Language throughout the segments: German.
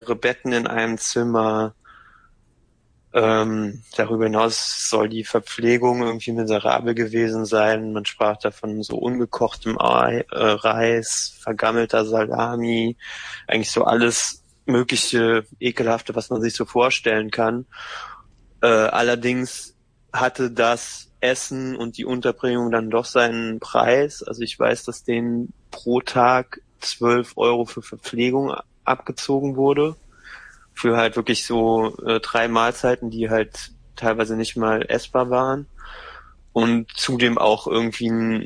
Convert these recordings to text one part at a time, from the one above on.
Betten in einem Zimmer. Darüber hinaus soll die Verpflegung irgendwie miserabel gewesen sein. Man sprach davon so ungekochtem Reis, vergammelter Salami, eigentlich so alles mögliche Ekelhafte, was man sich so vorstellen kann. Allerdings hatte das Essen und die Unterbringung dann doch seinen Preis. Also ich weiß, dass denen pro Tag 12 Euro für Verpflegung abgezogen wurde. Für halt wirklich so 3 Mahlzeiten, die halt teilweise nicht mal essbar waren. Und zudem auch irgendwie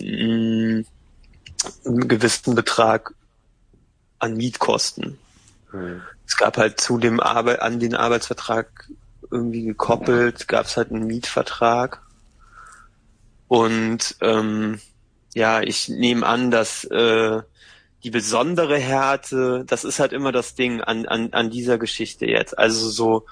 einen gewissen Betrag an Mietkosten. Es gab halt zudem an den Arbeitsvertrag irgendwie gekoppelt, gab es halt einen Mietvertrag. Und ja, ich nehme an, dass die besondere Härte, das ist halt immer das Ding an dieser Geschichte jetzt. Also so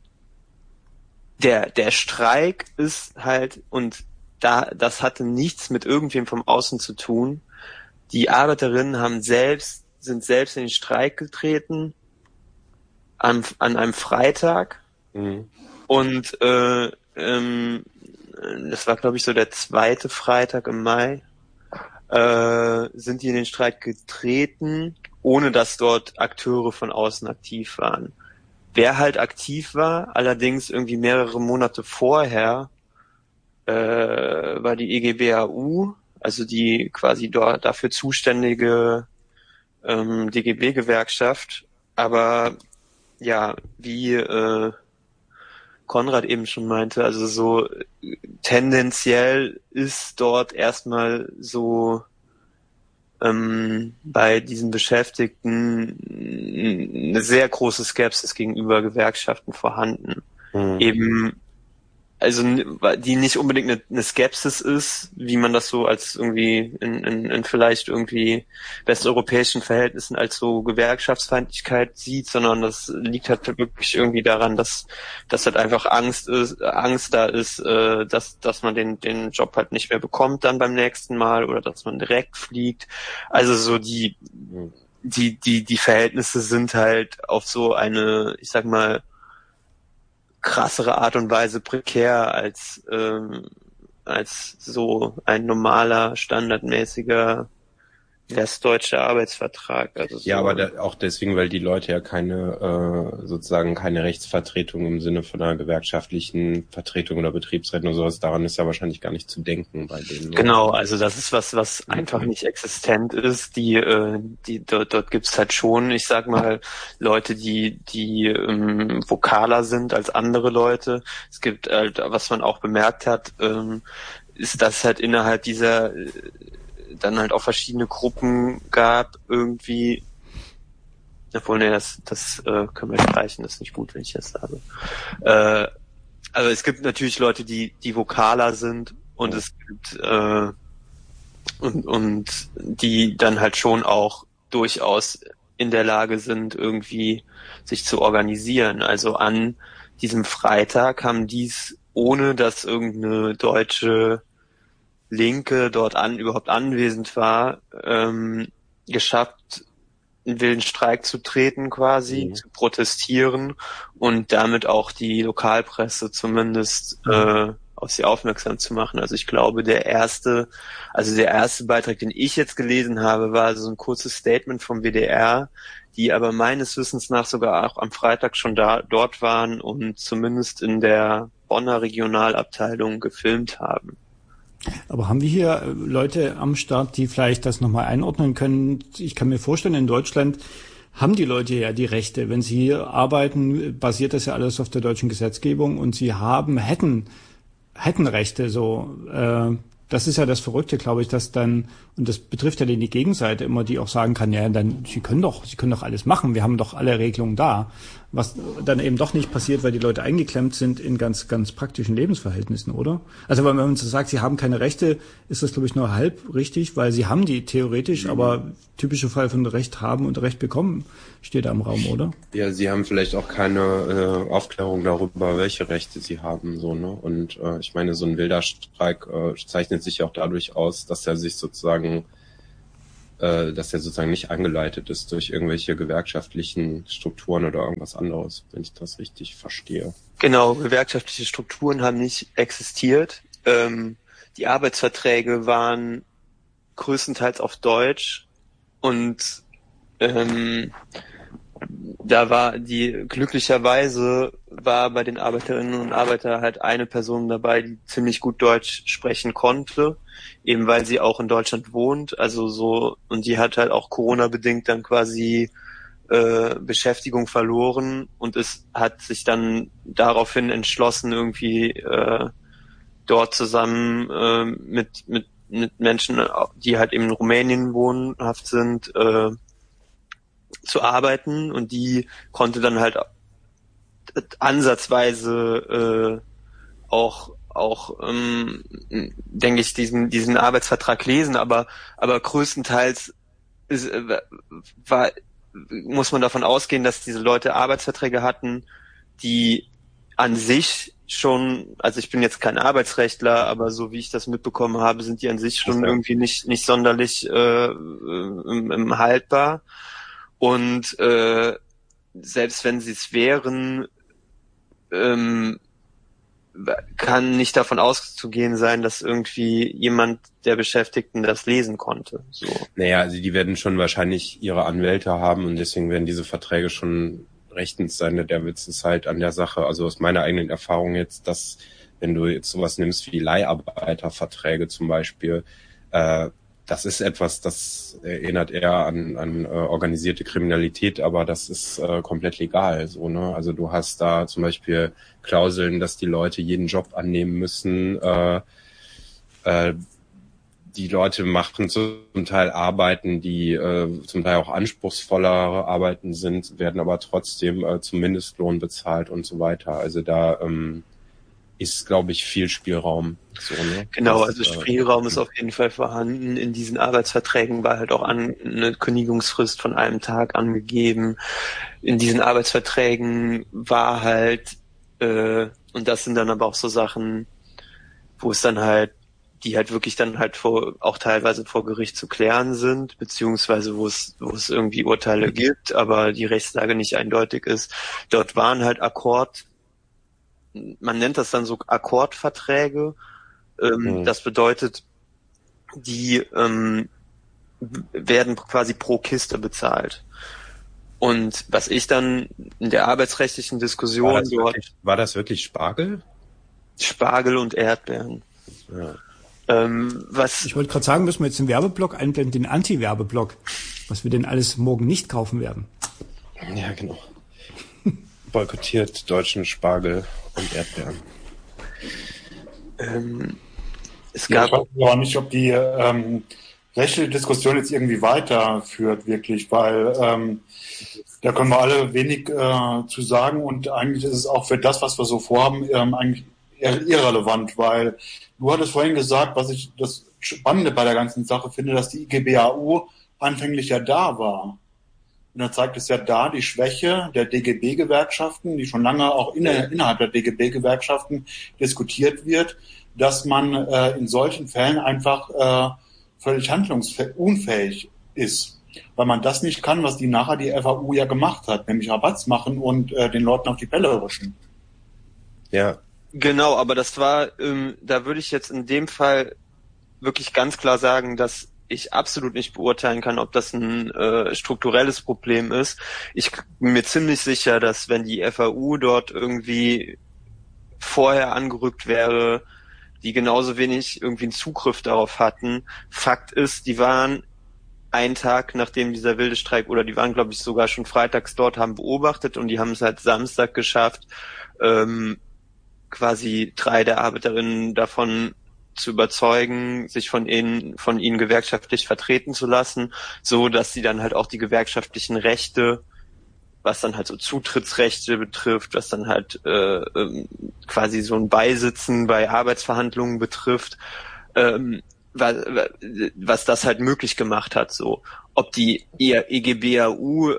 der Streik ist halt, und das hatte nichts mit irgendwem vom Außen zu tun. Die Arbeiterinnen sind selbst in den Streik getreten an einem Freitag. Und das war, glaube ich, so der zweite Freitag im Mai. Sind die in den Streik getreten, ohne dass dort Akteure von außen aktiv waren. Wer halt aktiv war, allerdings irgendwie mehrere Monate vorher, war die EGBAU, also die quasi dafür zuständige DGB-Gewerkschaft. Aber ja, wie Konrad eben schon meinte, also so tendenziell ist dort erstmal so bei diesen Beschäftigten eine sehr große Skepsis gegenüber Gewerkschaften vorhanden. Eben, also die nicht unbedingt eine Skepsis ist, wie man das so als irgendwie in vielleicht irgendwie westeuropäischen Verhältnissen als so Gewerkschaftsfeindlichkeit sieht, sondern das liegt halt wirklich irgendwie daran, dass halt einfach Angst da ist, dass man den Job halt nicht mehr bekommt dann beim nächsten Mal oder dass man direkt fliegt. Also so die Verhältnisse sind halt auf so eine, ich sag mal, krassere Art und Weise prekär als so ein normaler, standardmäßiger westdeutscher Arbeitsvertrag. Also so. Ja, aber auch deswegen, weil die Leute ja sozusagen keine Rechtsvertretung im Sinne von einer gewerkschaftlichen Vertretung oder Betriebsräten oder sowas, daran ist ja wahrscheinlich gar nicht zu denken bei denen. Genau, also das ist was einfach nicht existent ist. Dort gibt's halt schon, ich sag mal, Leute, die vokaler sind als andere Leute. Es gibt halt, was man auch bemerkt hat, ist, dass halt innerhalb dieser dann halt auch verschiedene Gruppen gab, irgendwie, obwohl, nee, das können wir streichen, das ist nicht gut, wenn ich das sage. Also es gibt natürlich Leute, die vokaler sind und es gibt und die dann halt schon auch durchaus in der Lage sind, irgendwie sich zu organisieren. Also an diesem Freitag haben dies, ohne dass irgendeine deutsche Linke dort überhaupt anwesend war, geschafft, in wilden Streik zu treten quasi, zu protestieren und damit auch die Lokalpresse zumindest auf sie aufmerksam zu machen. Also ich glaube, der erste Beitrag, den ich jetzt gelesen habe, war so ein kurzes Statement vom WDR, die aber meines Wissens nach sogar auch am Freitag schon dort waren und zumindest in der Bonner Regionalabteilung gefilmt haben. Aber haben wir hier Leute am Start, die vielleicht das nochmal einordnen können? Ich kann mir vorstellen, in Deutschland haben die Leute ja die Rechte. Wenn sie hier arbeiten, basiert das ja alles auf der deutschen Gesetzgebung und sie hätten Rechte, so. Das ist ja das Verrückte, glaube ich, dass dann, und das betrifft ja die Gegenseite immer, die auch sagen kann, ja, dann, sie können doch alles machen, wir haben doch alle Regelungen da. Was dann eben doch nicht passiert, weil die Leute eingeklemmt sind in ganz, ganz praktischen Lebensverhältnissen, oder? Also, wenn man so sagt, sie haben keine Rechte, ist das, glaube ich, nur halb richtig, weil sie haben die theoretisch, aber typischer Fall von Recht haben und Recht bekommen steht da im Raum, oder? Ja, sie haben vielleicht auch keine Aufklärung darüber, welche Rechte sie haben, so, ne? Und ich meine, so ein wilder Streik zeichnet sich auch dadurch aus, dass er sich sozusagen dass der sozusagen nicht angeleitet ist durch irgendwelche gewerkschaftlichen Strukturen oder irgendwas anderes, wenn ich das richtig verstehe. Genau, gewerkschaftliche Strukturen haben nicht existiert. Die Arbeitsverträge waren größtenteils auf Deutsch und glücklicherweise war bei den Arbeiterinnen und Arbeitern halt eine Person dabei, die ziemlich gut Deutsch sprechen konnte, eben weil sie auch in Deutschland wohnt, und die hat halt auch Corona-bedingt dann quasi Beschäftigung verloren und es hat sich dann daraufhin entschlossen, irgendwie dort zusammen mit Menschen, die halt eben in Rumänien wohnhaft sind, zu arbeiten, und die konnte dann halt ansatzweise auch denke ich, diesen Arbeitsvertrag lesen, aber größtenteils muss man davon ausgehen, dass diese Leute Arbeitsverträge hatten, die an sich schon, also ich bin jetzt kein Arbeitsrechtler, aber so wie ich das mitbekommen habe, sind die an sich schon irgendwie nicht sonderlich haltbar. Und selbst wenn sie es wären, kann nicht davon auszugehen sein, dass irgendwie jemand der Beschäftigten das lesen konnte. So. Naja, also die werden schon wahrscheinlich ihre Anwälte haben und deswegen werden diese Verträge schon rechtens sein. Der Witz ist halt an der Sache, also aus meiner eigenen Erfahrung jetzt, dass wenn du jetzt sowas nimmst wie Leiharbeiterverträge zum Beispiel, das ist etwas, das erinnert eher an organisierte Kriminalität, aber das ist komplett legal. So, ne? Also du hast da zum Beispiel Klauseln, dass die Leute jeden Job annehmen müssen. Die Leute machen zum Teil Arbeiten, die zum Teil auch anspruchsvollere Arbeiten sind, werden aber trotzdem zum Mindestlohn bezahlt und so weiter. Also da ist, glaube ich, viel Spielraum. So, ne? Genau, also Spielraum ist auf jeden Fall vorhanden. In diesen Arbeitsverträgen war halt auch eine Kündigungsfrist von einem Tag angegeben. In diesen Arbeitsverträgen war halt, und das sind dann aber auch so Sachen, wo es dann halt, die halt wirklich dann halt auch teilweise vor Gericht zu klären sind, beziehungsweise wo es irgendwie Urteile gibt, aber die Rechtslage nicht eindeutig ist. Dort waren halt man nennt das dann so Akkordverträge. Das bedeutet, die werden quasi pro Kiste bezahlt. Und was ich dann in der arbeitsrechtlichen Diskussion war das wirklich Spargel? Spargel und Erdbeeren. Ja. Ich wollte gerade sagen, müssen wir jetzt den Werbeblock einblenden, den Anti-Werbeblock, was wir denn alles morgen nicht kaufen werden. Ja, genau. Boykottiert deutschen Spargel und Erdbeeren. Ich weiß auch nicht, ob die rechtliche Diskussion jetzt irgendwie weiterführt, wirklich, weil da können wir alle wenig zu sagen und eigentlich ist es auch für das, was wir so vorhaben, eigentlich eher irrelevant, weil du hattest vorhin gesagt, was ich das Spannende bei der ganzen Sache finde, dass die IGBAU anfänglich ja da war. Und dann zeigt es ja da die Schwäche der DGB-Gewerkschaften, die schon lange auch innerhalb der DGB-Gewerkschaften diskutiert wird, dass man in solchen Fällen einfach völlig handlungsunfähig ist. Weil man das nicht kann, was nachher die FAU ja gemacht hat, nämlich Rabatz machen und den Leuten auf die Pelle rutschen. Ja. Genau, aber das war, da würde ich jetzt in dem Fall wirklich ganz klar sagen, dass ich absolut nicht beurteilen kann, ob das ein strukturelles Problem ist. Ich bin mir ziemlich sicher, dass wenn die FAU dort irgendwie vorher angerückt wäre, die genauso wenig irgendwie einen Zugriff darauf hatten. Fakt ist, die waren einen Tag, nachdem dieser wilde Streik, oder die waren, glaube ich, sogar schon freitags dort, haben beobachtet und die haben es halt Samstag geschafft, quasi 3 der Arbeiterinnen davon zu überzeugen, sich von ihnen gewerkschaftlich vertreten zu lassen, so dass sie dann halt auch die gewerkschaftlichen Rechte, was dann halt so Zutrittsrechte betrifft, was dann halt quasi so ein Beisitzen bei Arbeitsverhandlungen betrifft, was das halt möglich gemacht hat. So, ob die EGBAU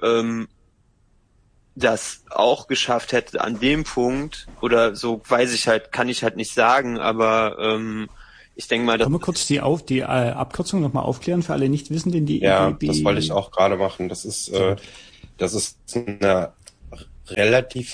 das auch geschafft hätte an dem Punkt oder so, kann ich halt nicht sagen, aber ich denke mal, Können wir kurz die Abkürzung nochmal aufklären für alle Nichtwissenden, die Ja, das wollte ich auch gerade machen. Das ist eine relativ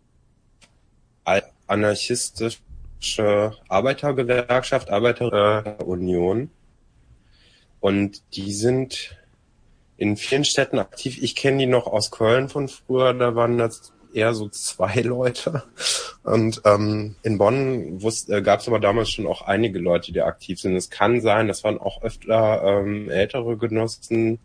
anarchistische Arbeitergewerkschaft, Arbeiterunion. Und die sind in vielen Städten aktiv. Ich kenne die noch aus Köln von früher, da waren das eher so 2 Leute. Und in Bonn gab es aber damals schon auch einige Leute, die aktiv sind. Es kann sein, das waren auch öfter ältere Genossen,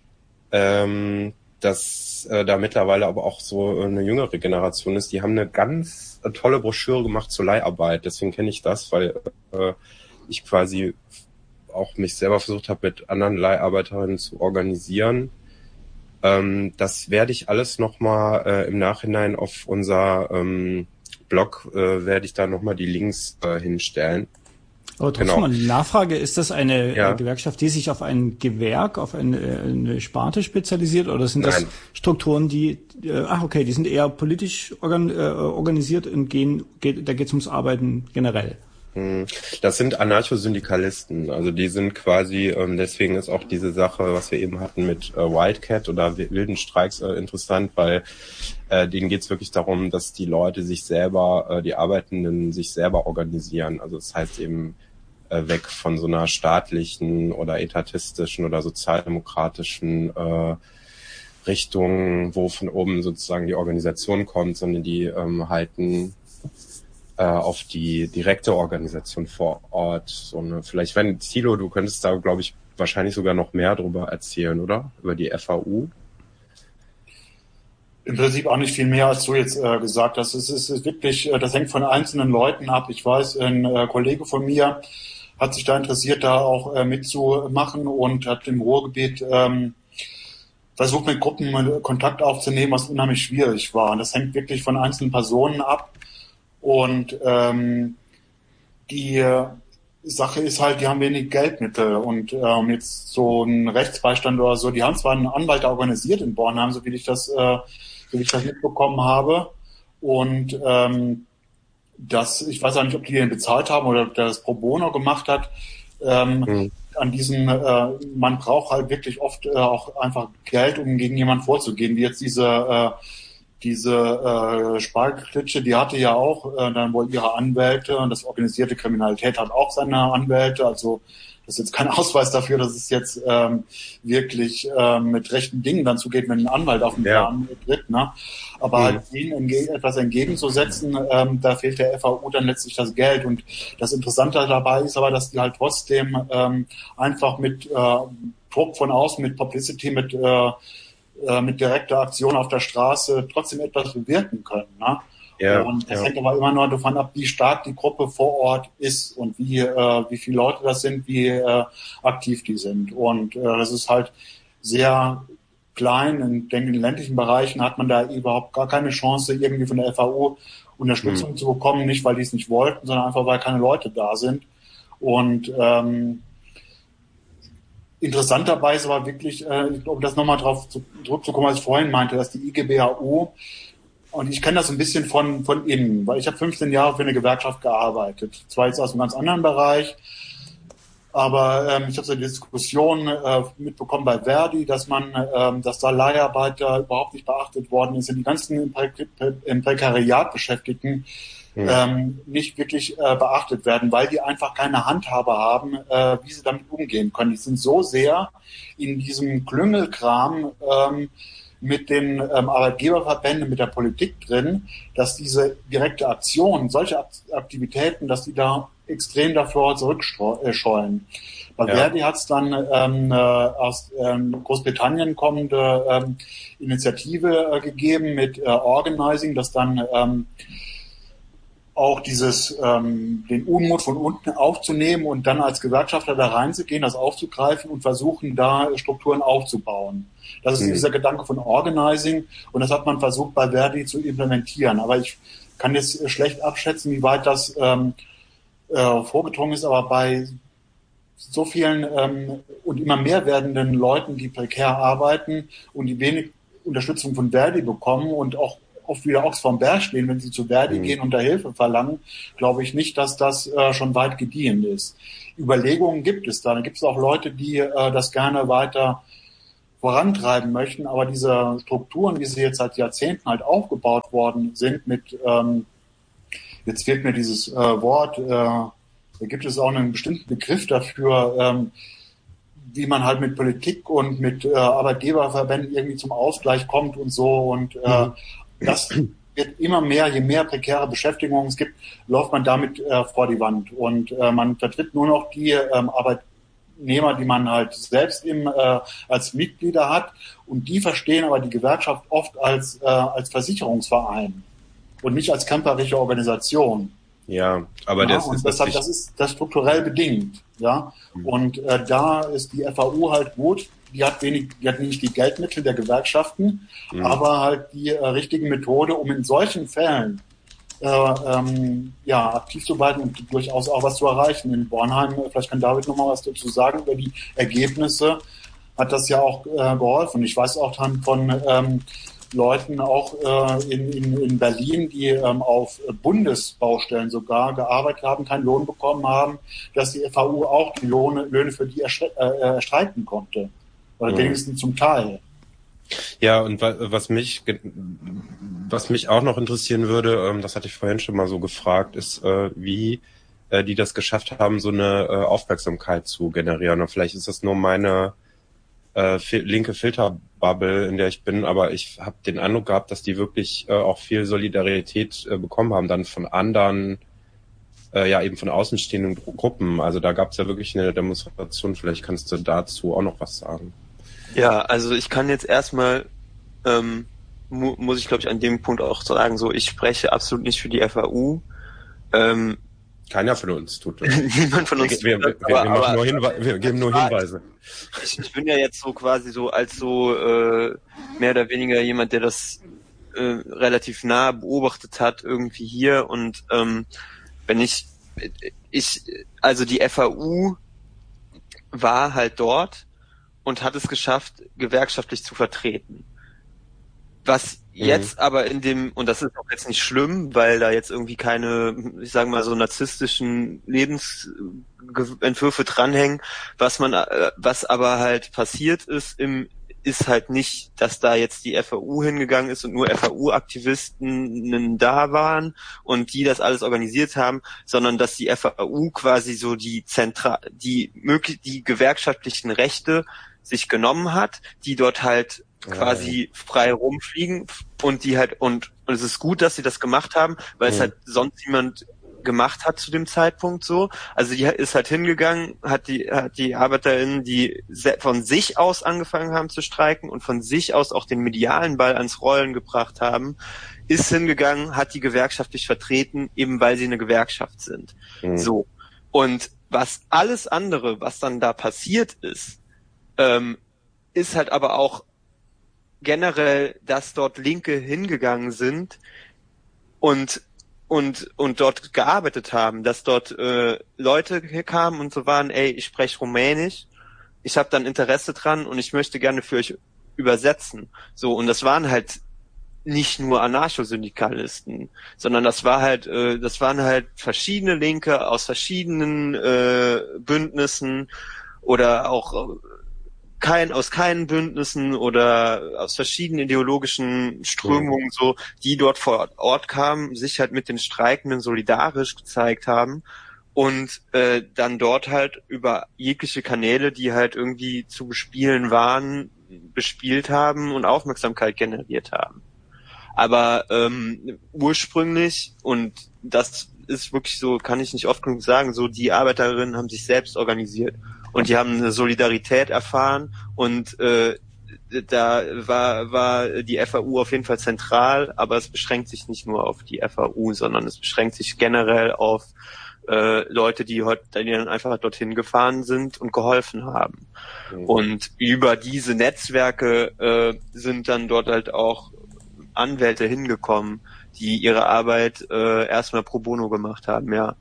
dass da mittlerweile aber auch so eine jüngere Generation ist. Die haben eine ganz tolle Broschüre gemacht zur Leiharbeit. Deswegen kenne ich das, weil ich quasi auch mich selber versucht habe, mit anderen Leiharbeiterinnen zu organisieren. Das werde ich alles nochmal im Nachhinein auf unser Blog, werde ich da nochmal die Links hinstellen. Aber trotzdem eine Nachfrage, ist das eine Gewerkschaft, die sich auf ein Gewerk, auf eine Sparte spezialisiert, oder sind das Strukturen, die sind eher politisch organisiert und da geht es ums Arbeiten generell? Das sind Anarchosyndikalisten, also die sind quasi, deswegen ist auch diese Sache, was wir eben hatten mit Wildcat oder wilden Streiks interessant, weil denen geht's wirklich darum, dass die Leute sich selber, die Arbeitenden sich selber organisieren. Also das heißt eben weg von so einer staatlichen oder etatistischen oder sozialdemokratischen Richtung, wo von oben sozusagen die Organisation kommt, sondern die halten auf die direkte Organisation vor Ort. Vielleicht, Thilo, du könntest da, glaube ich, wahrscheinlich sogar noch mehr drüber erzählen, oder? Über die FAU? Im Prinzip auch nicht viel mehr, als du jetzt gesagt hast. Es ist wirklich, das hängt von einzelnen Leuten ab. Ich weiß, ein Kollege von mir hat sich da interessiert, da auch mitzumachen und hat im Ruhrgebiet versucht, mit Gruppen Kontakt aufzunehmen, was unheimlich schwierig war. Und das hängt wirklich von einzelnen Personen ab. Und die Sache ist halt, die haben wenig Geldmittel und jetzt so ein Rechtsbeistand oder so, die haben zwar einen Anwalt organisiert in Bornheim, so wie ich das mitbekommen habe, und ich weiß auch nicht, ob die den bezahlt haben oder ob der das pro bono gemacht hat. An diesen, man braucht halt wirklich oft auch einfach Geld, um gegen jemanden vorzugehen, wie jetzt diese Spargelklitsche, die hatte ja auch dann wohl ihre Anwälte, und das organisierte Kriminalität hat auch seine Anwälte, also das ist jetzt kein Ausweis dafür, dass es jetzt wirklich mit rechten Dingen dann zugeht, wenn ein Anwalt auf den Plan tritt, ne? Aber halt denen etwas entgegenzusetzen, da fehlt der FAU dann letztlich das Geld. Und das Interessante dabei ist aber, dass die halt trotzdem einfach mit Druck von außen, mit Publicity, mit direkter Aktion auf der Straße trotzdem etwas bewirken können. Ne? Ja, und das hängt aber immer nur davon ab, wie stark die Gruppe vor Ort ist und wie viele Leute das sind, wie aktiv die sind. Und das ist halt sehr klein. Ich denke, in den ländlichen Bereichen hat man da überhaupt gar keine Chance, irgendwie von der FAU Unterstützung zu bekommen. Nicht, weil die es nicht wollten, sondern einfach, weil keine Leute da sind. Und interessant dabei ist aber wirklich, um das nochmal drauf zurückzukommen, was ich vorhin meinte, dass die IGBAU, und ich kenne das ein bisschen von innen, weil ich habe 15 Jahre für eine Gewerkschaft gearbeitet. Zwar jetzt aus einem ganz anderen Bereich, aber ich habe so eine Diskussion mitbekommen bei Verdi, dass da Leiharbeiter überhaupt nicht beachtet worden ist, und die ganzen im Prekariat Beschäftigten nicht wirklich beachtet werden, weil die einfach keine Handhabe haben, wie sie damit umgehen können. Die sind so sehr in diesem Klüngelkram mit den Arbeitgeberverbänden, mit der Politik drin, dass diese direkte Aktion, solche Aktivitäten, dass die da extrem davor zurückscheuen. Bei Verdi hat es dann aus Großbritannien kommende Initiative gegeben mit Organizing, das dann auch den Unmut von unten aufzunehmen und dann als Gewerkschafter da reinzugehen, das aufzugreifen und versuchen, da Strukturen aufzubauen. Das ist dieser Gedanke von Organizing, und das hat man versucht, bei Verdi zu implementieren. Aber ich kann jetzt schlecht abschätzen, wie weit das vorgedrungen ist, aber bei so vielen und immer mehr werdenden Leuten, die prekär arbeiten und die wenig Unterstützung von Verdi bekommen und auch oft wieder Ochs vom Berg stehen, wenn sie zu Verdi gehen und da Hilfe verlangen, glaube ich nicht, dass das schon weit gediehen ist. Überlegungen gibt es da. Da gibt es auch Leute, die das gerne weiter vorantreiben möchten, aber diese Strukturen, wie sie jetzt seit Jahrzehnten halt aufgebaut worden sind mit, jetzt fehlt mir dieses Wort, da gibt es auch einen bestimmten Begriff dafür, wie man halt mit Politik und mit Arbeitgeberverbänden irgendwie zum Ausgleich kommt und so. Und das wird immer mehr, je mehr prekäre Beschäftigungen es gibt, läuft man damit vor die Wand. Und man vertritt nur noch die Arbeitnehmer, die man halt selbst als Mitglieder hat. Und die verstehen aber die Gewerkschaft oft als Versicherungsverein und nicht als kämpferische Organisation. Ja, aber das ist das strukturell bedingt, ja. Und da ist die FAU halt gut. Die hat nicht die Geldmittel der Gewerkschaften, aber halt die richtige Methode, um in solchen Fällen aktiv zu bleiben und durchaus auch was zu erreichen. In Bornheim, vielleicht kann David noch mal was dazu sagen über die Ergebnisse. Hat das ja auch geholfen. Ich weiß auch dann von Leuten auch in Berlin, die auf Bundesbaustellen sogar gearbeitet haben, keinen Lohn bekommen haben, dass die FAU auch die Löhne für die erstreiten konnte. Oder wenigstens zum Teil. Ja, und was mich auch noch interessieren würde, das hatte ich vorhin schon mal so gefragt, ist, wie die das geschafft haben, so eine Aufmerksamkeit zu generieren. Und vielleicht ist das nur meine linke Filterbubble, in der ich bin, aber ich habe den Eindruck gehabt, dass die wirklich auch viel Solidarität bekommen haben, dann von anderen, eben von außenstehenden Gruppen. Also da gab es ja wirklich eine Demonstration. Vielleicht kannst du dazu auch noch was sagen. Ja, also ich kann jetzt erstmal, muss ich glaube ich an dem Punkt auch sagen, so ich spreche absolut nicht für die FAU. Keiner von uns tut das. Niemand von uns wir geben nur Hinweise. Ich bin ja jetzt so quasi so als so mehr oder weniger jemand, der das relativ nah beobachtet hat irgendwie hier und wenn also die FAU war halt dort und hat es geschafft, gewerkschaftlich zu vertreten. Was jetzt aber und das ist auch jetzt nicht schlimm, weil da jetzt irgendwie keine, ich sage mal so narzisstischen Lebensentwürfe dranhängen, was aber halt passiert ist ist halt nicht, dass da jetzt die FAU hingegangen ist und nur FAU-Aktivisten da waren und die das alles organisiert haben, sondern dass die FAU quasi so die gewerkschaftlichen Rechte sich genommen hat, die dort halt quasi frei rumfliegen und die halt und es ist gut, dass sie das gemacht haben, weil es halt sonst niemand gemacht hat zu dem Zeitpunkt so. Also die ist halt hingegangen, hat die ArbeiterInnen, die von sich aus angefangen haben zu streiken und von sich aus auch den medialen Ball ans Rollen gebracht haben, ist hingegangen, hat die gewerkschaftlich vertreten, eben weil sie eine Gewerkschaft sind. So. Und was alles andere, was dann da passiert ist halt aber auch generell, dass dort Linke hingegangen sind und dort gearbeitet haben, dass dort Leute kamen und so waren, ich spreche Rumänisch, ich habe dann Interesse dran und ich möchte gerne für euch übersetzen. So, und das waren halt nicht nur Anarchosyndikalisten, sondern das waren halt verschiedene Linke aus verschiedenen Bündnissen oder auch aus keinen Bündnissen oder aus verschiedenen ideologischen Strömungen so, die dort vor Ort kamen, sich halt mit den Streikenden solidarisch gezeigt haben und dann dort halt über jegliche Kanäle, die halt irgendwie zu bespielen waren, bespielt haben und Aufmerksamkeit generiert haben. Aber ursprünglich, und das ist wirklich so, kann ich nicht oft genug sagen, so die Arbeiterinnen haben sich selbst organisiert. Und die haben eine Solidarität erfahren und da war die FAU auf jeden Fall zentral, aber es beschränkt sich nicht nur auf die FAU, sondern es beschränkt sich generell auf Leute, die dann einfach dorthin gefahren sind und geholfen haben. Und über diese Netzwerke sind dann dort halt auch Anwälte hingekommen, die ihre Arbeit erstmal pro bono gemacht haben, ja.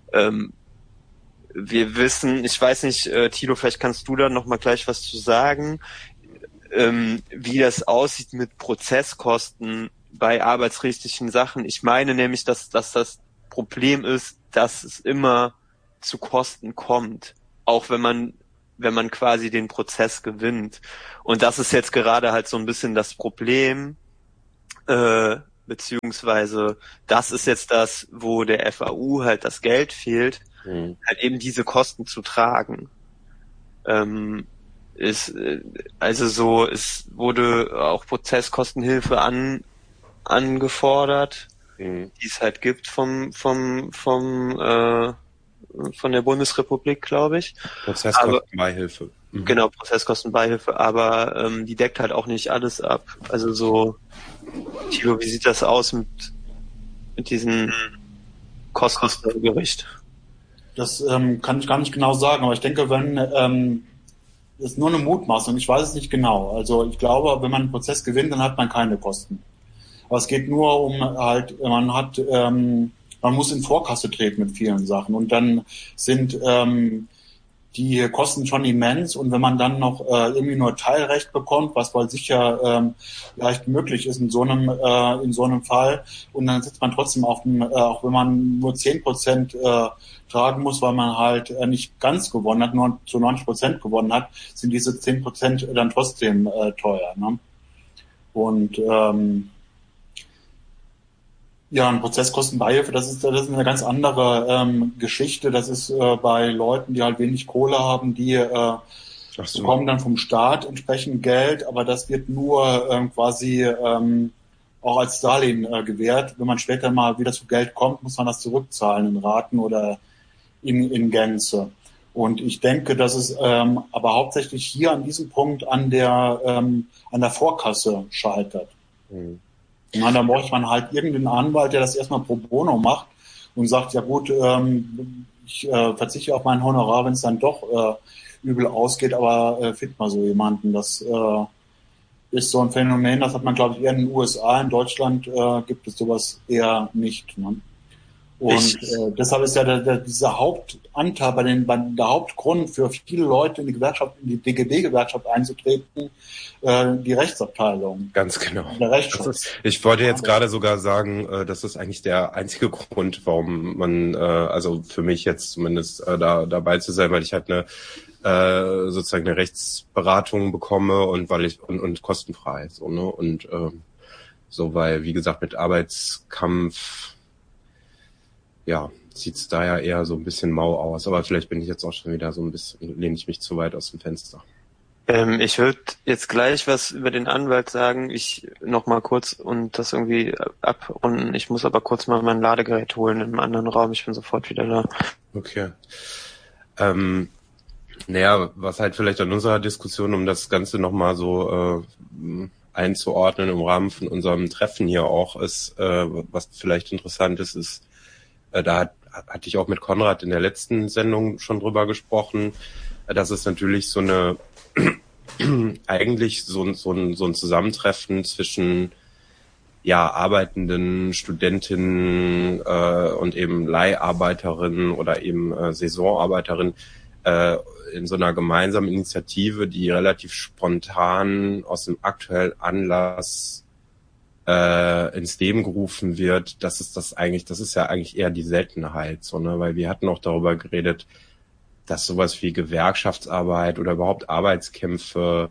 Wir wissen, ich weiß nicht, Thilo, vielleicht kannst du da noch mal gleich was zu sagen, wie das aussieht mit Prozesskosten bei arbeitsrechtlichen Sachen. Ich meine nämlich, dass das Problem ist, dass es immer zu Kosten kommt, auch wenn man quasi den Prozess gewinnt. Und das ist jetzt gerade halt so ein bisschen das Problem, beziehungsweise das ist jetzt das, wo der FAU halt das Geld fehlt, halt eben diese Kosten zu tragen. Es wurde auch Prozesskostenhilfe angefordert, die es halt gibt von der Bundesrepublik, glaube ich. Prozesskostenbeihilfe. Genau, Prozesskostenbeihilfe, aber die deckt halt auch nicht alles ab. Also so, Thilo, wie sieht das aus mit diesen Kosten vor Gericht? Das kann ich gar nicht genau sagen, aber ich denke, wenn das ist nur eine Mutmaßung, ich weiß es nicht genau. Also ich glaube, wenn man einen Prozess gewinnt, dann hat man keine Kosten. Aber es geht nur um halt, man muss in Vorkasse treten mit vielen Sachen und dann sind die Kosten schon immens und wenn man dann noch irgendwie nur Teilrecht bekommt, was wohl sicher leicht möglich ist in so einem Fall und dann sitzt man trotzdem auf dem, auch wenn man nur 10% tragen muss, weil man halt nicht ganz gewonnen hat, nur zu 90% gewonnen hat, sind diese 10% dann trotzdem teuer. Ne? Und ja, ein Prozesskostenbeihilfe, das ist eine ganz andere Geschichte. Das ist bei Leuten, die halt wenig Kohle haben, die bekommen dann vom Staat entsprechend Geld, aber das wird nur quasi auch als Darlehen gewährt. Wenn man später mal wieder zu Geld kommt, muss man das zurückzahlen in Raten oder in Gänze. Und ich denke, dass es aber hauptsächlich hier an diesem Punkt an der Vorkasse scheitert. Na, dann bräuchte man halt irgendeinen Anwalt, der das erstmal pro bono macht und sagt, ja gut, ich verzichte auf mein Honorar, wenn es dann doch übel ausgeht, aber findet mal so jemanden. Das ist so ein Phänomen, das hat man, glaube ich, eher in den USA. In Deutschland gibt es sowas eher nicht. Ne? Und deshalb ist ja dieser Hauptanteil der Hauptgrund für viele Leute in die DGB-Gewerkschaft einzutreten, die Rechtsabteilung. Ganz genau. Der Rechtsschutz. Ich wollte jetzt gerade sogar sagen, das ist eigentlich der einzige Grund, warum man, also für mich jetzt zumindest da dabei zu sein, weil ich halt sozusagen eine Rechtsberatung bekomme und weil ich und kostenfrei so, ne? Und so, weil wie gesagt mit Arbeitskampf ja, sieht's da ja eher so ein bisschen mau aus. Aber vielleicht bin ich jetzt auch schon wieder so ein bisschen, lehne ich mich zu weit aus dem Fenster. Ich würde jetzt gleich was über den Anwalt sagen. Ich noch mal kurz und das irgendwie abrunden. Ich muss aber kurz mal mein Ladegerät holen in einem anderen Raum. Ich bin sofort wieder da. Okay. Naja, was halt vielleicht an unserer Diskussion, um das Ganze nochmal so einzuordnen im Rahmen von unserem Treffen hier auch ist, was vielleicht interessant ist, da hatte ich auch mit Konrad in der letzten Sendung schon drüber gesprochen, dass es natürlich so eine eigentlich so ein Zusammentreffen zwischen ja arbeitenden Studentinnen und eben Leiharbeiterinnen oder eben Saisonarbeiterinnen in so einer gemeinsamen Initiative, die relativ spontan aus dem aktuellen Anlass ins Leben gerufen wird, das ist ja eigentlich eher die Seltenheit, so, ne? Weil wir hatten auch darüber geredet, dass sowas wie Gewerkschaftsarbeit oder überhaupt Arbeitskämpfe,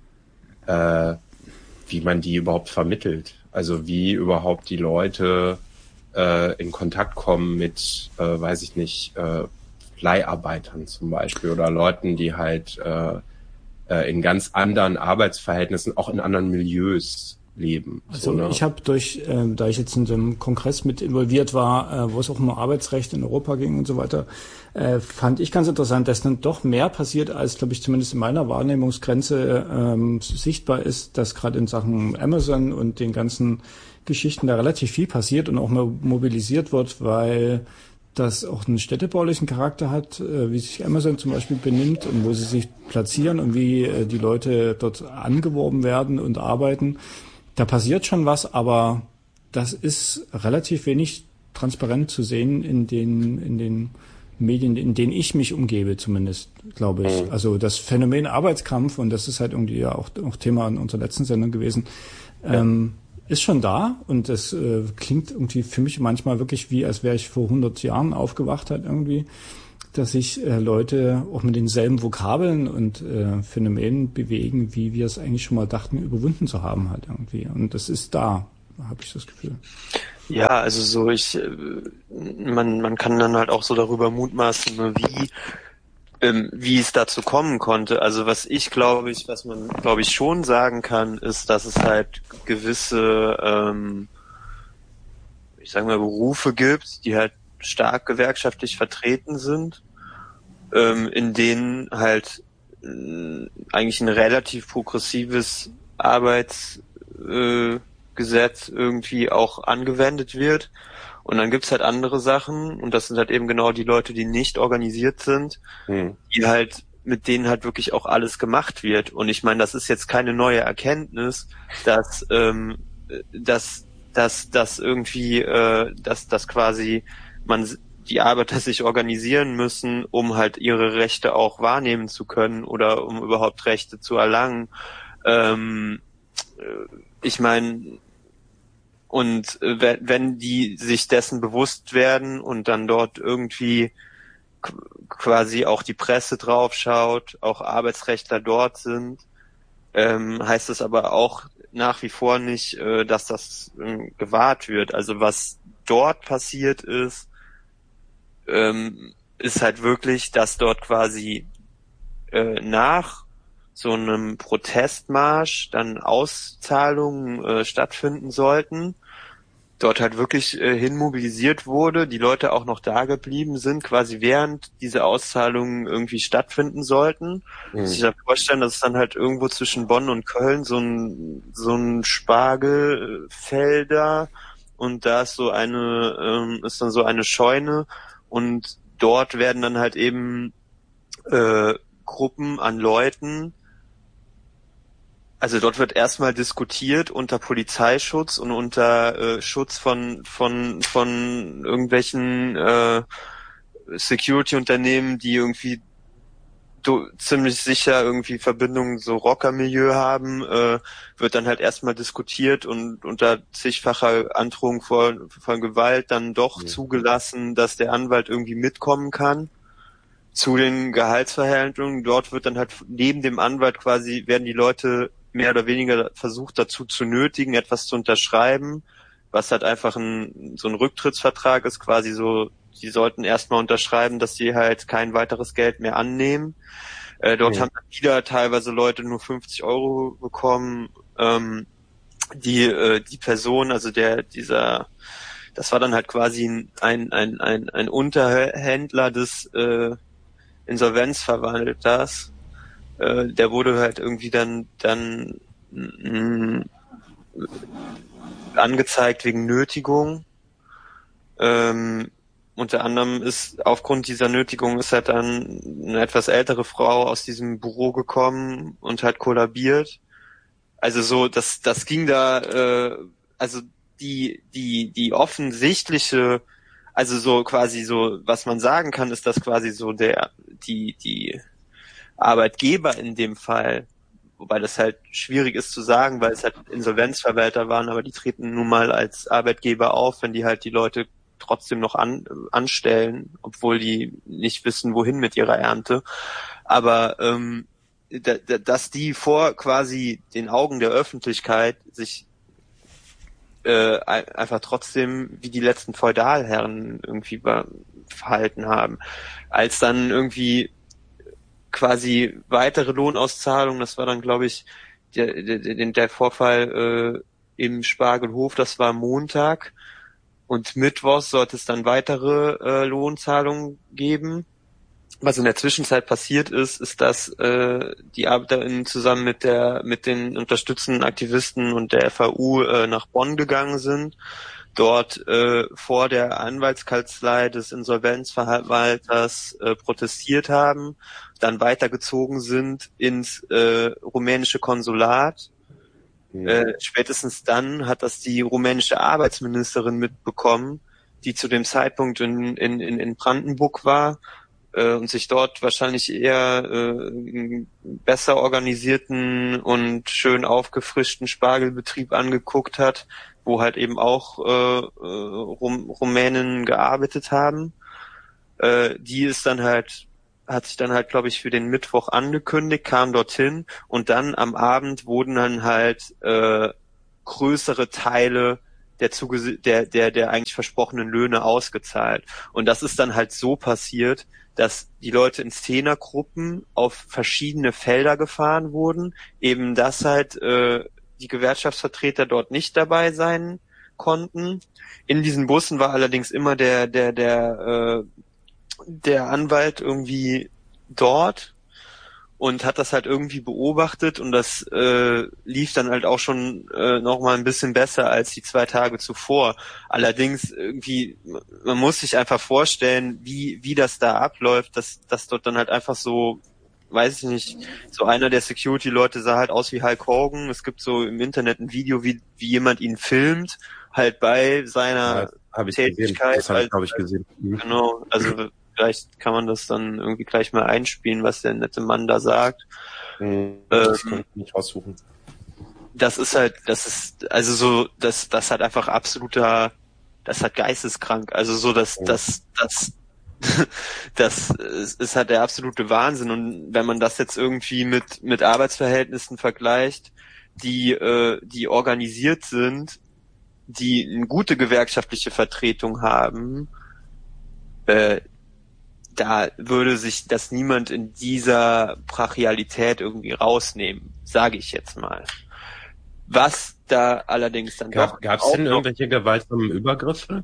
wie man die überhaupt vermittelt. Also wie überhaupt die Leute in Kontakt kommen mit, weiß ich nicht, Leiharbeitern zum Beispiel oder Leuten, die halt in ganz anderen Arbeitsverhältnissen, auch in anderen Milieus leben. Also so, ne? Ich habe da ich jetzt in so einem Kongress mit involviert war, wo es auch um Arbeitsrecht in Europa ging und so weiter, fand ich ganz interessant, dass dann doch mehr passiert, als, glaube ich, zumindest in meiner Wahrnehmungsgrenze sichtbar ist, dass gerade in Sachen Amazon und den ganzen Geschichten da relativ viel passiert und auch mobilisiert wird, weil das auch einen städtebaulichen Charakter hat, wie sich Amazon zum Beispiel benimmt und wo sie sich platzieren und wie die Leute dort angeworben werden und arbeiten. Da passiert schon was, aber das ist relativ wenig transparent zu sehen in den Medien, in denen ich mich umgebe zumindest, glaube ich. Also das Phänomen Arbeitskampf, und das ist halt irgendwie ja auch Thema in unserer letzten Sendung gewesen, ist schon da und das klingt irgendwie für mich manchmal wirklich wie, als wäre ich vor 100 Jahren aufgewacht halt irgendwie, dass sich Leute auch mit denselben Vokabeln und Phänomenen bewegen, wie wir es eigentlich schon mal dachten, überwunden zu haben halt irgendwie. Und das ist da, habe ich das Gefühl. Ja, also so man kann dann halt auch so darüber mutmaßen, wie es dazu kommen konnte. Also was man glaube ich schon sagen kann, ist, dass es halt gewisse, ich sag mal, Berufe gibt, die halt stark gewerkschaftlich vertreten sind, in denen halt eigentlich ein relativ progressives Arbeitsgesetz irgendwie auch angewendet wird. Und dann gibt's halt andere Sachen, und das sind halt eben genau die Leute, die nicht organisiert sind, die halt, mit denen halt wirklich auch alles gemacht wird. Und ich meine, das ist jetzt keine neue Erkenntnis, dass quasi die Arbeiter sich organisieren müssen, um halt ihre Rechte auch wahrnehmen zu können oder um überhaupt Rechte zu erlangen. Ich meine, und wenn die sich dessen bewusst werden und dann dort irgendwie quasi auch die Presse draufschaut, auch Arbeitsrechtler dort sind, heißt das aber auch nach wie vor nicht, dass das gewahrt wird. Also was dort passiert ist halt wirklich, dass dort quasi nach so einem Protestmarsch dann Auszahlungen stattfinden sollten, dort halt wirklich hin mobilisiert wurde, die Leute auch noch da geblieben sind, quasi während diese Auszahlungen irgendwie stattfinden sollten. Muss ich da vorstellen, dass es dann halt irgendwo zwischen Bonn und Köln so ein Spargelfelder und da ist ist dann so eine Scheune und dort werden dann halt eben Gruppen an Leuten, also dort wird erstmal diskutiert unter Polizeischutz und unter Schutz von irgendwelchen Security-Unternehmen, die irgendwie ziemlich sicher irgendwie Verbindungen so Rockermilieu haben, wird dann halt erstmal diskutiert und unter zigfacher Androhung von Gewalt dann doch zugelassen, dass der Anwalt irgendwie mitkommen kann zu den Gehaltsverhandlungen. Dort wird dann halt neben dem Anwalt quasi, werden die Leute mehr oder weniger versucht dazu zu nötigen, etwas zu unterschreiben, was halt einfach so ein Rücktrittsvertrag ist, quasi so, die sollten erstmal unterschreiben, dass sie halt kein weiteres Geld mehr annehmen. Dort haben dann wieder teilweise Leute nur 50 Euro bekommen. Die Person, also das war dann halt quasi ein Unterhändler des Insolvenzverwalters. Der wurde halt irgendwie dann angezeigt wegen Nötigung. Unter anderem ist aufgrund dieser Nötigung ist halt dann eine etwas ältere Frau aus diesem Büro gekommen und hat kollabiert. Also so, das ging da, also die offensichtliche, also so quasi so, was man sagen kann, ist, dass quasi so die Arbeitgeber in dem Fall, wobei das halt schwierig ist zu sagen, weil es halt Insolvenzverwalter waren, aber die treten nun mal als Arbeitgeber auf, wenn die halt die Leute trotzdem noch anstellen, obwohl die nicht wissen, wohin mit ihrer Ernte. Aber dass die vor quasi den Augen der Öffentlichkeit sich einfach trotzdem wie die letzten Feudalherren irgendwie verhalten haben. Als dann irgendwie quasi weitere Lohnauszahlungen, das war dann, glaube ich, der Vorfall im Spargelhof, das war Montag, und mittwochs sollte es dann weitere Lohnzahlungen geben. Was in der Zwischenzeit passiert ist, dass die ArbeiterInnen zusammen mit den unterstützenden Aktivisten und der FAU nach Bonn gegangen sind, dort vor der Anwaltskanzlei des Insolvenzverwalters protestiert haben, dann weitergezogen sind ins rumänische Konsulat. Spätestens dann hat das die rumänische Arbeitsministerin mitbekommen, die zu dem Zeitpunkt in Brandenburg war und sich dort wahrscheinlich eher besser organisierten und schön aufgefrischten Spargelbetrieb angeguckt hat, wo halt eben auch Rumänen gearbeitet haben. Die ist dann halt, hat sich dann halt, glaube ich, für den Mittwoch angekündigt, kam dorthin und dann am Abend wurden dann halt größere Teile der eigentlich versprochenen Löhne ausgezahlt. Und das ist dann halt so passiert, dass die Leute in Zehnergruppen auf verschiedene Felder gefahren wurden, eben dass halt die Gewerkschaftsvertreter dort nicht dabei sein konnten. In diesen Bussen war allerdings immer der Anwalt irgendwie dort und hat das halt irgendwie beobachtet und das lief dann halt auch schon noch mal ein bisschen besser als die 2 Tage zuvor. Allerdings irgendwie, man muss sich einfach vorstellen, wie das da abläuft, dass dort dann halt einfach so, weiß ich nicht, so einer der Security-Leute sah halt aus wie Hulk Hogan. Es gibt so im Internet ein Video, wie jemand ihn filmt, halt bei seiner Tätigkeit. Das habe ich, glaube ich, gesehen. Genau, also vielleicht kann man das dann irgendwie gleich mal einspielen, was der nette Mann da sagt. Das kann ich nicht raussuchen. Das ist halt einfach absoluter, das hat geisteskrank. Also so, das ist halt der absolute Wahnsinn. Und wenn man das jetzt irgendwie mit Arbeitsverhältnissen vergleicht, die organisiert sind, die eine gute gewerkschaftliche Vertretung haben, da würde sich das niemand in dieser Brachialität irgendwie rausnehmen, sage ich jetzt mal. Was da allerdings dann Gab es denn irgendwelche gewaltsamen Übergriffe?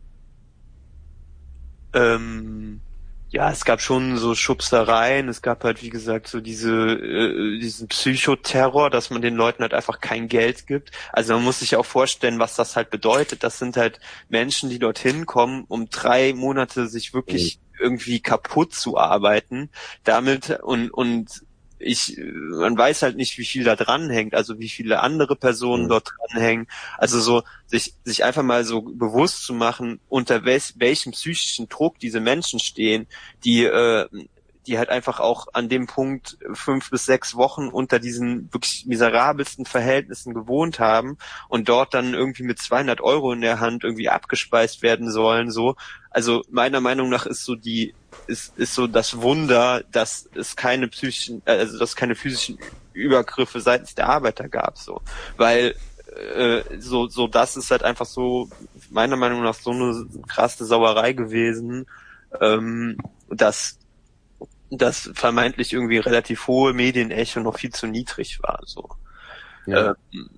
Ja, es gab schon so Schubsereien, es gab halt, wie gesagt, so diesen Psychoterror, dass man den Leuten halt einfach kein Geld gibt. Also man muss sich auch vorstellen, was das halt bedeutet. Das sind halt Menschen, die dorthin kommen, um 3 Monate sich wirklich irgendwie kaputt zu arbeiten, damit und man weiß halt nicht, wie viel da dran hängt, also wie viele andere Personen dort dranhängen. Also so sich einfach mal so bewusst zu machen, unter welchem psychischen Druck diese Menschen stehen, die halt einfach auch an dem Punkt 5 bis 6 Wochen unter diesen wirklich miserabelsten Verhältnissen gewohnt haben und dort dann irgendwie mit 200 € in der Hand irgendwie abgespeist werden sollen, so. Also meiner Meinung nach ist so so das Wunder, dass es keine physischen Übergriffe seitens der Arbeiter gab, so. Weil so das ist halt einfach so, meiner Meinung nach, so eine krasse Sauerei gewesen, dass das vermeintlich irgendwie relativ hohe Medienecho noch viel zu niedrig war, so. Ja.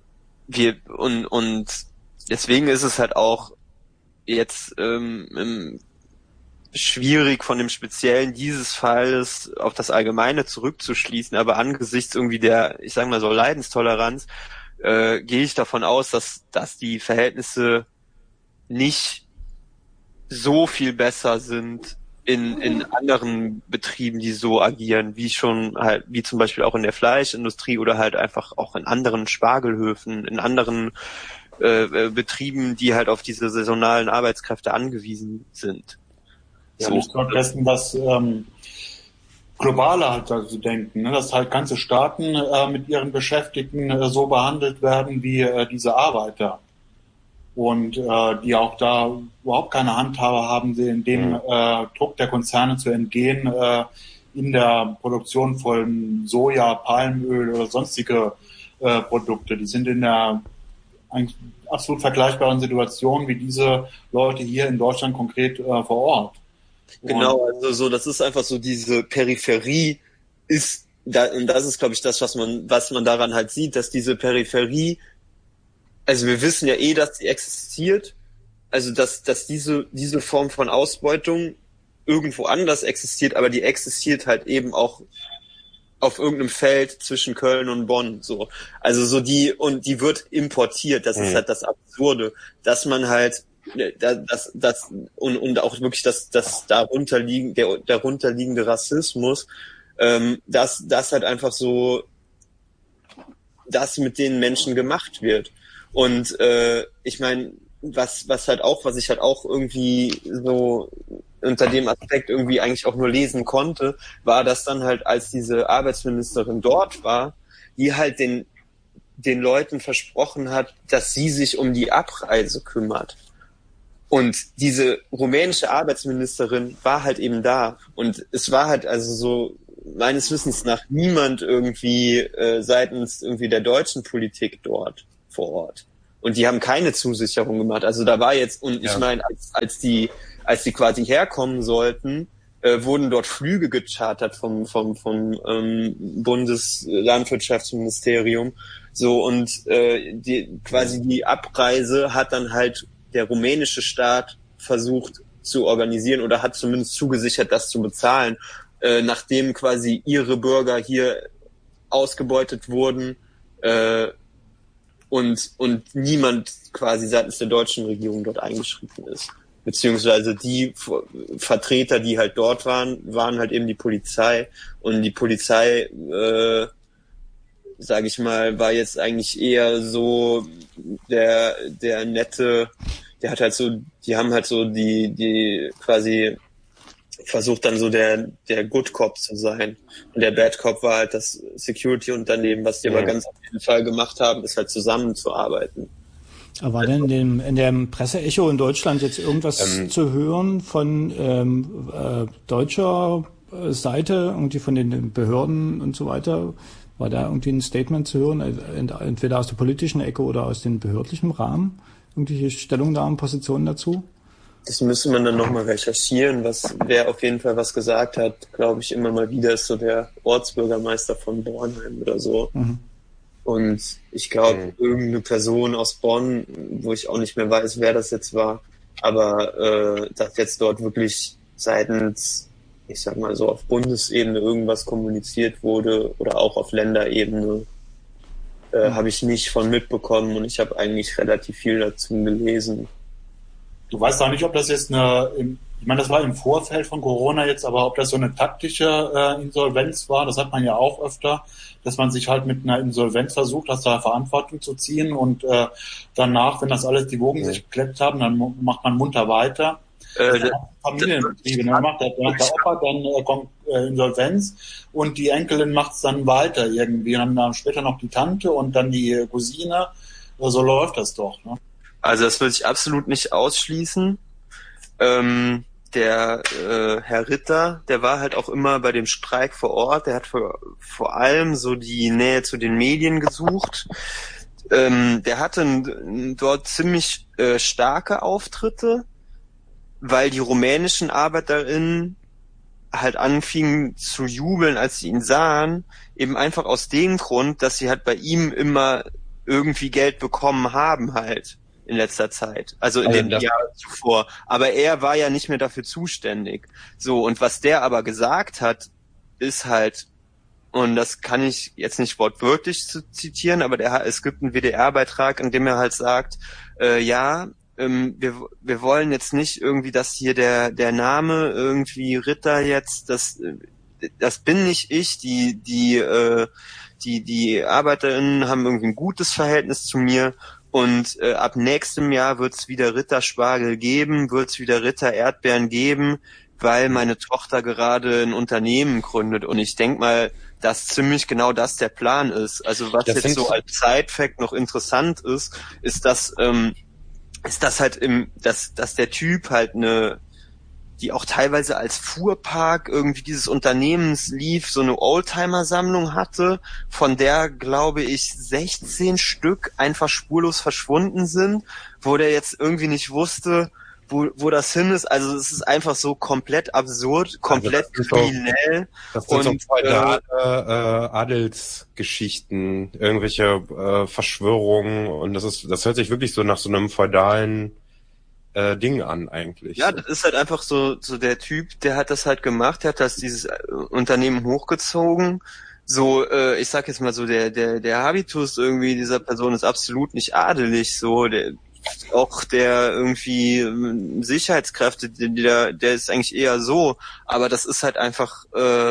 Und deswegen ist es halt auch jetzt schwierig von dem Speziellen dieses Falles auf das Allgemeine zurückzuschließen, aber angesichts irgendwie der, ich sage mal so, Leidenstoleranz, gehe ich davon aus, dass die Verhältnisse nicht so viel besser sind in anderen Betrieben, die so agieren, wie zum Beispiel auch in der Fleischindustrie oder halt einfach auch in anderen Spargelhöfen, in anderen Betrieben, die halt auf diese saisonalen Arbeitskräfte angewiesen sind. Ja, nicht vergessen, dass Globale halt also denken, ne? Dass halt ganze Staaten mit ihren Beschäftigten so behandelt werden wie diese Arbeiter. Und die auch da überhaupt keine Handhabe haben, in dem Druck der Konzerne zu entgehen, in der Produktion von Soja, Palmöl oder sonstige Produkte. Die sind in der eigentlich absolut vergleichbaren Situation wie diese Leute hier in Deutschland konkret vor Ort. Genau, also so, das ist einfach so, diese Peripherie ist da, und das ist, glaube ich, das, was man daran halt sieht, dass diese Peripherie, also wir wissen ja dass sie existiert, also dass diese Form von Ausbeutung irgendwo anders existiert, aber die existiert halt eben auch auf irgendeinem Feld zwischen Köln und Bonn, so. Also so die wird importiert, das ist halt das Absurde, dass man halt und auch wirklich das darunterliegende Rassismus, dass halt einfach so das mit den Menschen gemacht wird. Und ich meine, was ich halt auch irgendwie so unter dem Aspekt irgendwie eigentlich auch nur lesen konnte, war, dass dann halt, als diese Arbeitsministerin dort war, die halt den Leuten versprochen hat, dass sie sich um die Abreise kümmert. Und diese rumänische Arbeitsministerin war halt eben da. Und es war halt also so meines Wissens nach niemand irgendwie seitens irgendwie der deutschen Politik dort vor Ort. Und die haben keine Zusicherung gemacht. Also da war jetzt, und ich meine, als die quasi herkommen sollten, wurden dort Flüge gechartert vom Bundeslandwirtschaftsministerium. So, und die Abreise hat dann halt der rumänische Staat versucht zu organisieren oder hat zumindest zugesichert, das zu bezahlen, nachdem quasi ihre Bürger hier ausgebeutet wurden und niemand quasi seitens der deutschen Regierung dort eingeschritten ist. Beziehungsweise die Vertreter, die halt dort waren halt eben die Polizei. Und die Polizei, sage ich mal, war jetzt eigentlich eher so der nette, der hat halt so, die haben halt so die quasi versucht dann so der Good Cop zu sein. Und der Bad Cop war halt das Security-Unternehmen, was die aber ganz auf jeden Fall gemacht haben, ist halt zusammenzuarbeiten. Aber war denn in dem Presseecho in Deutschland jetzt irgendwas zu hören von deutscher Seite, irgendwie von den Behörden und so weiter? War da irgendwie ein Statement zu hören, entweder aus der politischen Ecke oder aus dem behördlichen Rahmen? Irgendwelche Stellungnahmen, Positionen dazu? Das müsste man dann nochmal recherchieren. Wer auf jeden Fall was gesagt hat, glaube ich, immer mal wieder, ist so der Ortsbürgermeister von Bornheim oder so. Mhm. Und ich glaube, irgendeine Person aus Bonn, wo ich auch nicht mehr weiß, wer das jetzt war, aber dass jetzt dort wirklich seitens, ich sag mal so, auf Bundesebene irgendwas kommuniziert wurde oder auch auf Länderebene, habe ich nicht von mitbekommen, und ich habe eigentlich relativ viel dazu gelesen. Du weißt auch nicht, ob das jetzt ich meine, das war im Vorfeld von Corona jetzt, aber ob das so eine taktische Insolvenz war, das hat man ja auch öfter, dass man sich halt mit einer Insolvenz versucht, aus der Verantwortung zu ziehen, und danach, wenn das alles die Wogen sich gekleppt haben, dann macht man munter weiter. Familienbetriebe, dann macht der Opa, dann kommt Insolvenz und die Enkelin macht es dann weiter irgendwie, und dann später noch die Tante und dann die Cousine. So läuft das doch, ne? Also das würde ich absolut nicht ausschließen. Der Herr Ritter, der war halt auch immer bei dem Streik vor Ort. Der hat vor allem so die Nähe zu den Medien gesucht. Der hatte dort ziemlich starke Auftritte, weil die rumänischen ArbeiterInnen halt anfingen zu jubeln, als sie ihn sahen, eben einfach aus dem Grund, dass sie halt bei ihm immer irgendwie Geld bekommen haben halt in letzter Zeit, also in den Jahren zuvor. Aber er war ja nicht mehr dafür zuständig. So, und was der aber gesagt hat, ist halt, und das kann ich jetzt nicht wortwörtlich zitieren, aber es gibt einen WDR-Beitrag, in dem er halt sagt, wir wollen jetzt nicht irgendwie, dass hier der Name irgendwie Ritter jetzt, das bin nicht ich, die ArbeiterInnen haben irgendwie ein gutes Verhältnis zu mir, und ab nächstem Jahr wird's wieder Ritterspargel geben, wird's wieder Ritter Erdbeeren geben, weil meine Tochter gerade ein Unternehmen gründet. Und ich denk mal, dass ziemlich genau das der Plan ist. Also was jetzt so als Side-Fact noch interessant ist, dass halt dass der Typ halt die auch teilweise als Fuhrpark irgendwie dieses Unternehmens lief, so eine Oldtimer-Sammlung hatte, von der, glaube ich, 16 Stück einfach spurlos verschwunden sind, wo der jetzt irgendwie nicht wusste, wo das hin ist. Also es ist einfach so komplett absurd, komplett kriminell. Das sind so feudale Adelsgeschichten, irgendwelche Verschwörungen, und das hört sich wirklich so nach so einem feudalen Ding an eigentlich. Ja, das ist halt einfach so der Typ, der hat das halt gemacht, der hat dieses Unternehmen hochgezogen. So, ich sag jetzt mal so, der Habitus irgendwie dieser Person ist absolut nicht adelig, so, der irgendwie Sicherheitskräfte, der ist eigentlich eher so, aber das ist halt einfach,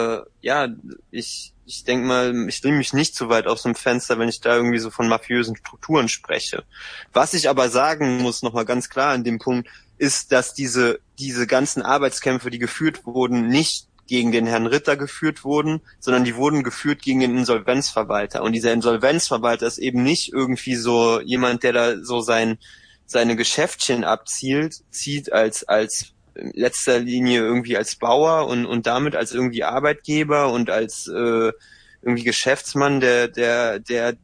ich denke mal, ich lehne mich nicht so weit aus dem Fenster, wenn ich da irgendwie so von mafiösen Strukturen spreche. Was ich aber sagen muss, nochmal ganz klar an dem Punkt, ist, dass diese ganzen Arbeitskämpfe, die geführt wurden, nicht gegen den Herrn Ritter geführt wurden, sondern die wurden geführt gegen den Insolvenzverwalter. Und dieser Insolvenzverwalter ist eben nicht irgendwie so jemand, der da so seine Geschäftchen zieht als in letzter Linie irgendwie als Bauer und damit als irgendwie Arbeitgeber und als irgendwie Geschäftsmann, der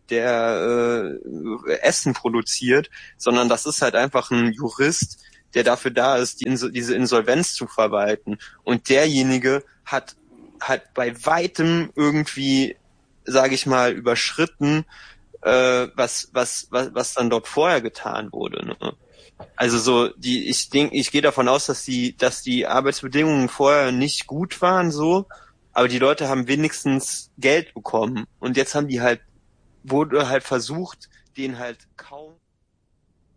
Essen produziert, sondern das ist halt einfach ein Jurist, der dafür da ist, diese Insolvenz zu verwalten. Und derjenige hat bei weitem irgendwie, sage ich mal, überschritten, was dann dort vorher getan wurde. Ne? Also so ich gehe davon aus, dass die Arbeitsbedingungen vorher nicht gut waren, so, aber die Leute haben wenigstens Geld bekommen und jetzt wurde halt versucht, denen halt kaum